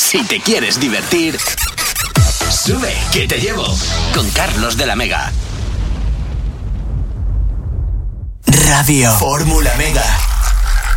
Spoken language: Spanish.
Si te quieres divertir, sube que te llevo con Carlos de la Mega. Radio Fórmula Mega.